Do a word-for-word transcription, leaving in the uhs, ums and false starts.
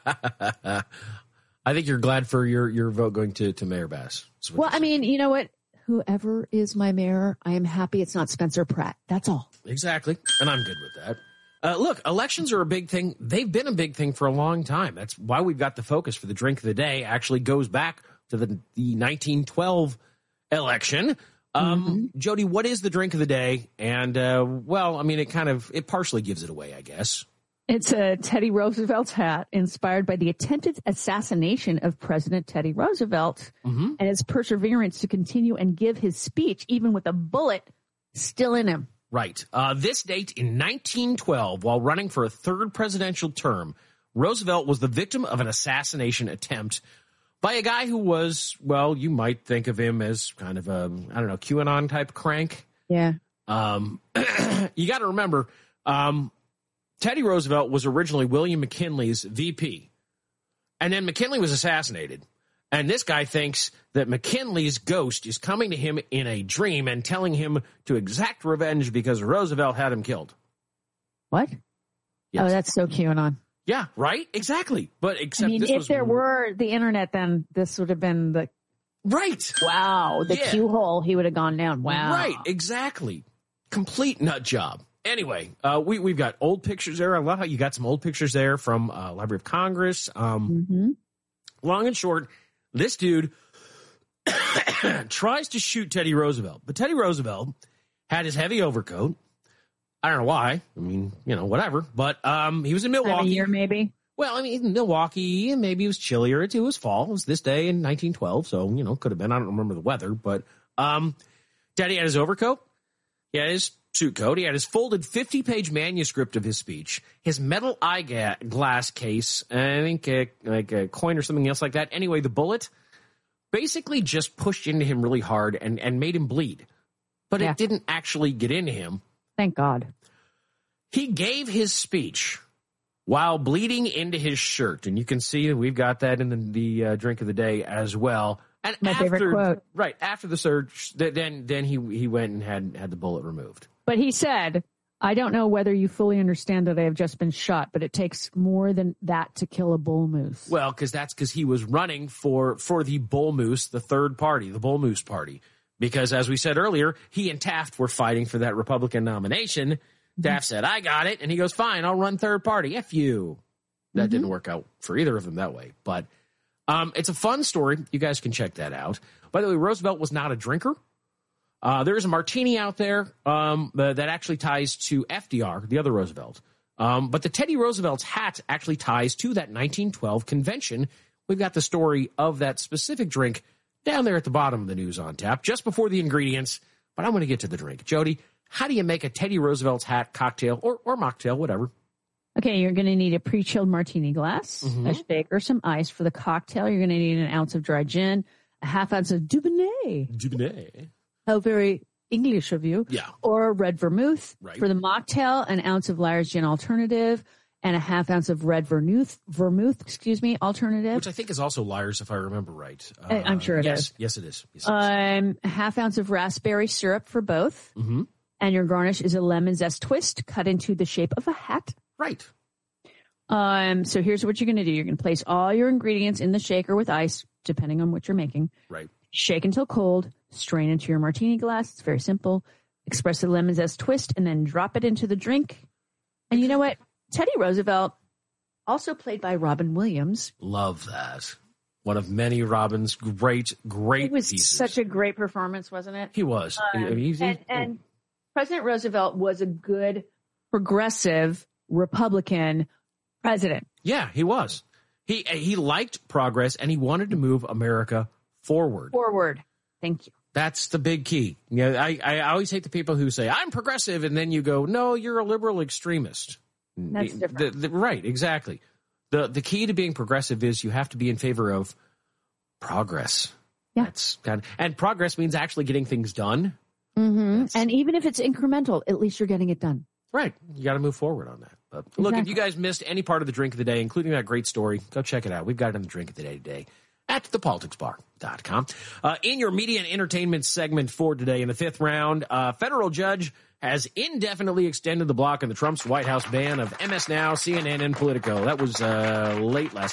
I think you're glad for your, your vote going to, to Mayor Bass. Well, I mean, you know what? Whoever is my mayor, I am happy it's not Spencer Pratt. That's all. Exactly. And I'm good with that. Uh, look, elections are a big thing. They've been a big thing for a long time. That's why we've got the focus for the drink of the day actually goes back to the, the nineteen twelve election. Um, mm-hmm. Jody, what is the drink of the day? And, uh, well, I mean, it kind of, it partially gives it away, I guess. It's a Teddy Roosevelt's hat inspired by the attempted assassination of President Teddy Roosevelt mm-hmm. and his perseverance to continue and give his speech, even with a bullet still in him. Right. Uh, this date in nineteen twelve, while running for a third presidential term, Roosevelt was the victim of an assassination attempt by a guy who was, well, you might think of him as kind of a, I don't know, QAnon type crank. Yeah. Um, you got to remember, um, Teddy Roosevelt was originally William McKinley's V P. And then McKinley was assassinated. And this guy thinks that McKinley's ghost is coming to him in a dream and telling him to exact revenge because Roosevelt had him killed. What? Yes. Oh, that's so QAnon. Yeah, right? Exactly. But except I mean, this if was... there were the internet, then this would have been the... Right. Wow. The yeah. Q hole he would have gone down. Wow. Right. Exactly. Complete nut job. Anyway, uh, we, we've got old pictures there. I love how you got some old pictures there from uh, Library of Congress. Um, mm-hmm. Long and short, this dude tries to shoot Teddy Roosevelt. But Teddy Roosevelt had his heavy overcoat. I don't know why. I mean, you know, whatever. But um, he was in Milwaukee. A year, maybe? Well, I mean, in Milwaukee, and maybe it was chillier. It, it was fall. It was this day in nineteen twelve. So, you know, could have been. I don't remember the weather. But um, Teddy had his overcoat. He had his suit coat. He had his folded fifty-page manuscript of his speech, his metal eye ga- glass case, I think uh, like a coin or something else like that. Anyway, the bullet basically just pushed into him really hard and, and made him bleed. But yeah. It didn't actually get into him. Thank God. He gave his speech while bleeding into his shirt. And you can see that we've got that in the, the uh, drink of the day as well. And My after, favorite quote. Right, after the surge, then then he he went and had, had the bullet removed. But he said, I don't know whether you fully understand that I have just been shot, but it takes more than that to kill a bull moose. Well, because that's because he was running for, for the Bull Moose, the third party, the Bull Moose Party. Because as we said earlier, he and Taft were fighting for that Republican nomination. Mm-hmm. Taft said, I got it. And he goes, fine, I'll run third party. F you. That mm-hmm. didn't work out for either of them that way. But um, it's a fun story. You guys can check that out. By the way, Roosevelt was not a drinker. Uh, there's a martini out there um, uh, that actually ties to F D R, the other Roosevelt. Um, but the Teddy Roosevelt's hat actually ties to that nineteen twelve convention. We've got the story of that specific drink down there at the bottom of the News on Tap, just before the ingredients. But I'm going to get to the drink. Jody, how do you make a Teddy Roosevelt's hat cocktail or, or mocktail, whatever? Okay, you're going to need a pre-chilled martini glass, mm-hmm. a shaker, some ice. For the cocktail, you're going to need an ounce of dry gin, a half ounce of Dubonnet. Dubonnet. How very English of you. Yeah. Or red vermouth. Right. For the mocktail, an ounce of Lyre's Gin Alternative and a half ounce of red vermouth, vermouth, excuse me, alternative. Which I think is also Lyre's, if I remember right. Uh, I'm sure it yes, is. Yes, it is. Yes, it is. Um, a half ounce of raspberry syrup for both. Mm-hmm. And your garnish is a lemon zest twist cut into the shape of a hat. Right. Um, so here's what you're going to do. You're going to place all your ingredients in the shaker with ice, depending on what you're making. Right. Shake until cold. Strain into your martini glass. It's very simple. Express the lemon zest twist and then drop it into the drink. And you know what? Teddy Roosevelt, also played by Robin Williams. Love that. One of many Robin's great, great It was pieces. Such a great performance, wasn't it? He was. Um, I mean, he's, and, and President Roosevelt was a good, progressive, Republican president. Yeah, he was. He he liked progress, and he wanted to move America forward. Forward. Thank you. That's the big key. You know, I, I always hate the people who say, I'm progressive, and then you go, no, you're a liberal extremist. That's the, different. The, the, right, exactly. The the key to being progressive is you have to be in favor of progress. Yeah. That's kind of, and progress means actually getting things done. Mm-hmm. And even if it's incremental, at least you're getting it done. Right. You got to move forward on that. But exactly. Look, if you guys missed any part of the drink of the day, including that great story, go check it out. We've got it in the drink of the day today at the politics bar dot com. Uh, in your media and entertainment segment for today, in the fifth round, a uh, federal judge has indefinitely extended the block on the Trump's White House ban of M S Now, C N N, and Politico. That was uh, late last